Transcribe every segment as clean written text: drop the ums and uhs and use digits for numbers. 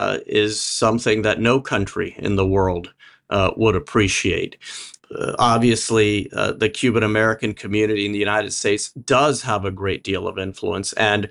is something that no country in the world would appreciate. Obviously, the Cuban American community in the United States does have a great deal of influence. And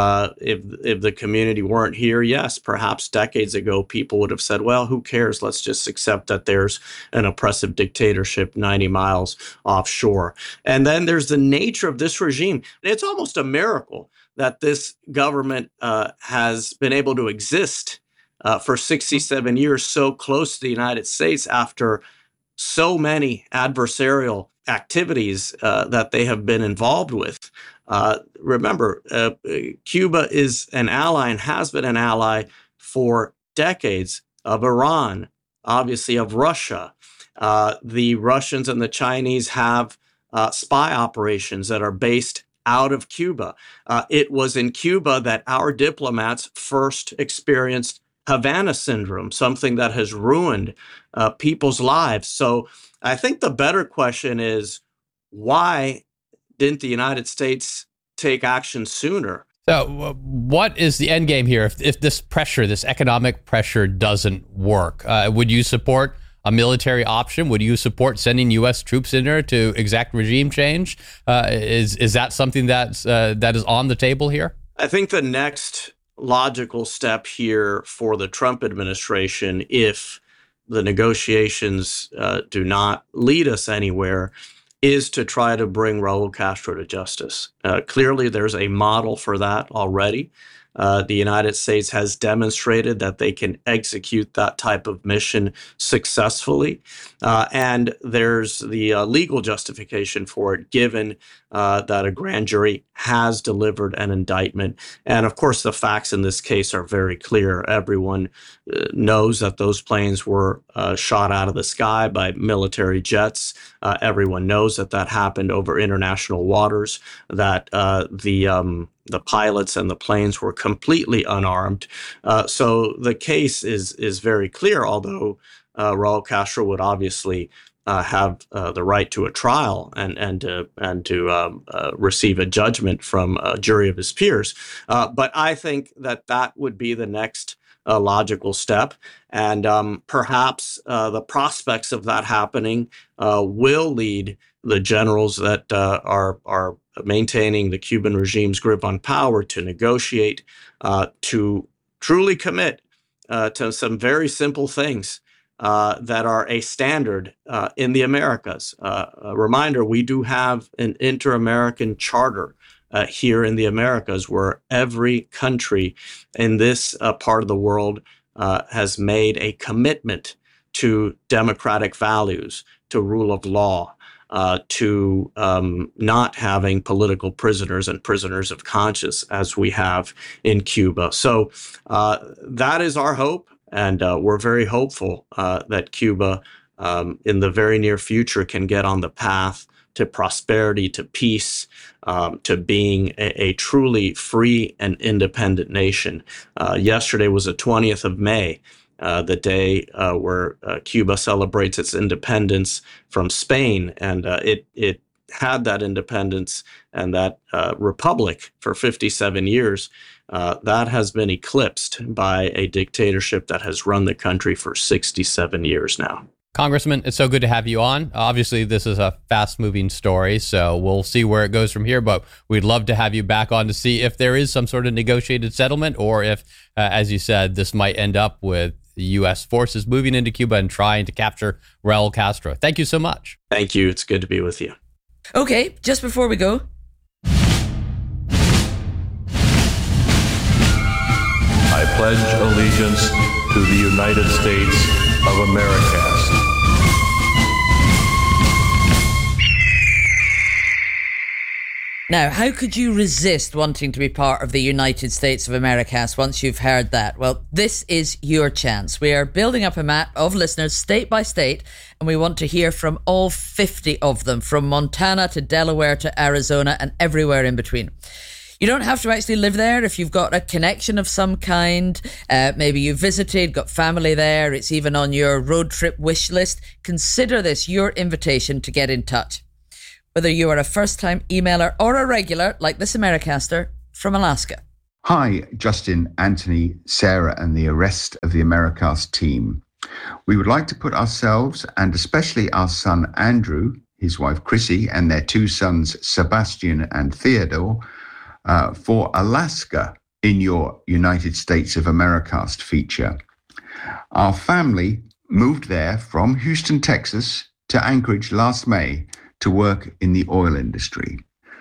if the community weren't here, yes, perhaps decades ago, people would have said, well, who cares? Let's just accept that there's an oppressive dictatorship 90 miles offshore. And then there's the nature of this regime. It's almost a miracle that this government has been able to exist for 67 years so close to the United States after so many adversarial activities that they have been involved with. Remember, Cuba is an ally and has been an ally for decades of Iran, obviously of Russia. The Russians and the Chinese have spy operations that are based out of Cuba. It was in Cuba that our diplomats first experienced Havana syndrome, something that has ruined people's lives. So I think the better question is, why didn't the United States take action sooner? So what is the end game here? If this pressure, this economic pressure doesn't work, would you support a military option? Would you support sending U.S. troops in there to exact regime change? Is that something that is on the table here? I think the next logical step here for the Trump administration, if the negotiations do not lead us anywhere, is to try to bring Raul Castro to justice. Clearly, there's a model for that already. The United States has demonstrated that they can execute that type of mission successfully. And there's the legal justification for it, given that a grand jury has delivered an indictment. And of course, the facts in this case are very clear. Everyone knows that those planes were shot out of the sky by military jets. Everyone knows that that happened over international waters, that the pilots and the planes were completely unarmed. So the case is very clear, although Raul Castro would obviously have the right to a trial and to receive a judgment from a jury of his peers. But I think that would be the next logical step. And perhaps the prospects of that happening will lead the generals that are maintaining the Cuban regime's grip on power to negotiate, to truly commit to some very simple things that are a standard in the Americas. A reminder, we do have an inter-American charter here in the Americas, where every country in this part of the world has made a commitment to democratic values, to rule of law, to not having political prisoners and prisoners of conscience as we have in Cuba. So that is our hope. And we're very hopeful that Cuba, in the very near future, can get on the path to prosperity, to peace, to being a truly free and independent nation. Yesterday was the 20th of May, the day where Cuba celebrates its independence from Spain. And it had that independence and that republic for 57 years. That has been eclipsed by a dictatorship that has run the country for 67 years now. Congressman, it's so good to have you on. Obviously, this is a fast-moving story, so we'll see where it goes from here, but we'd love to have you back on to see if there is some sort of negotiated settlement, or if, as you said, this might end up with the U.S. forces moving into Cuba and trying to capture Raul Castro. Thank you so much. Thank you. It's good to be with you. Okay, just before we go, I pledge allegiance to the United States of America. now, how could you resist wanting to be part of the United States of Americas once you've heard that? Well, this is your chance. We are building up a map of listeners state by state, and we want to hear from all 50 of them, from Montana to Delaware to Arizona and everywhere in between. You don't have to actually live there if you've got a connection of some kind. Maybe you visited, got family there. It's even on your road trip wish list. Consider this your invitation to get in touch. Whether you are a first-time emailer or a regular, like this Americaster from Alaska. Hi, Justin, Anthony, Sarah, and the rest of the Americast team. We would like to put ourselves, and especially our son Andrew, his wife Chrissy, and their two sons Sebastian and Theodore, for Alaska in your United States of Americast feature. Our family moved there from Houston, Texas to Anchorage last May to work in the oil industry.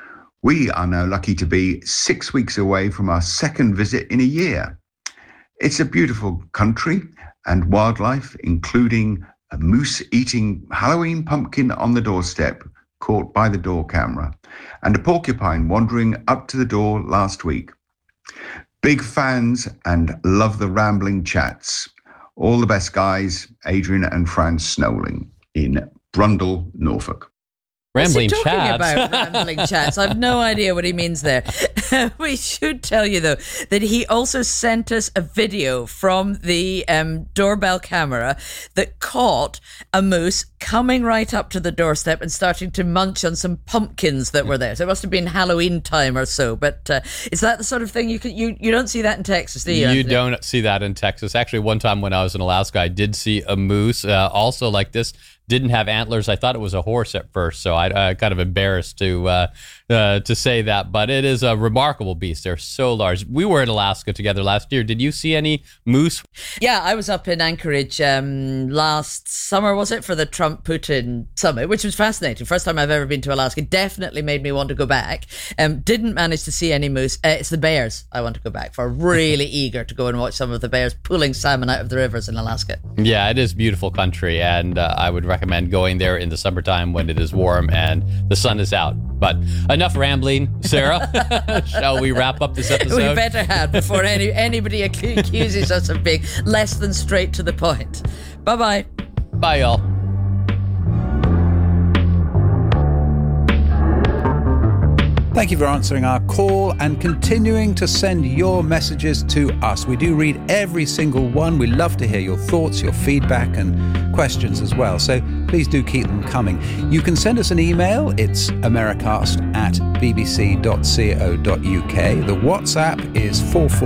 We are now lucky to be 6 weeks away from our second visit in a year. It's a beautiful country and wildlife, including a moose eating Halloween pumpkin on the doorstep, caught by the door camera, and a porcupine wandering up to the door last week. Big fans and love the rambling chats. All the best, guys. Adrian and Franz Snowling in Brundall, Norfolk. Rambling What's he talking chats. about? Rambling chats. I've no idea what he means there. We should tell you, though, that he also sent us a video from the doorbell camera that caught a moose coming right up to the doorstep and starting to munch on some pumpkins that were there. So it must have been Halloween time or so. But is that the sort of thing you don't see that in Texas, do you? You Anthony? don't see that in Texas. Actually, one time when I was in Alaska, I did see a moose, also like this. Didn't have antlers. I thought it was a horse at first, so I kind of embarrassed to say that. But it is a remarkable beast. They're so large. We were in Alaska together last year. Did you see any moose? Yeah, I was up in Anchorage last summer, was it, for the Trump-Putin summit, which was fascinating. First time I've ever been to Alaska. Definitely made me want to go back. Didn't manage to see any moose. It's the bears I want to go back for. Really eager to go and watch some of the bears pulling salmon out of the rivers in Alaska. Yeah, it is beautiful country, and I would recommend going there in the summertime when it is warm and the sun is out. But enough rambling, Sarah. Shall we wrap up this episode? We better have before anybody accuses us of being less than straight to the point. Bye-bye. Bye, y'all. Thank you for answering our call and continuing to send your messages to us. We do read every single one. We love to hear your thoughts, your feedback and questions as well. So please do keep them coming. You can send us an email. It's americast@bbc.co.uk. The WhatsApp is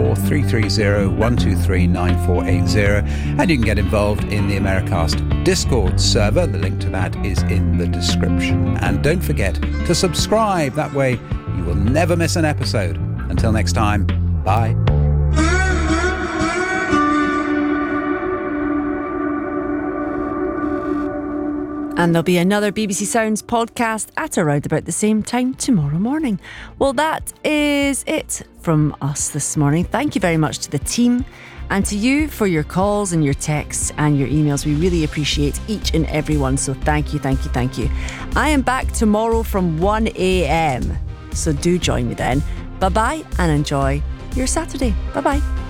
44330-123-9480. And you can get involved in the Americast Discord server. The link to that is in the description. And don't forget to subscribe. That way you will never miss an episode. Until next time, bye. And there'll be another BBC Sounds podcast at around about the same time tomorrow morning. Well, that is it from us this morning. Thank you very much to the team and to you for your calls and your texts and your emails. We really appreciate each and every one. So thank you, thank you, thank you. I am back tomorrow from 1 a.m. So do join me then. Bye-bye and enjoy your Saturday. Bye-bye.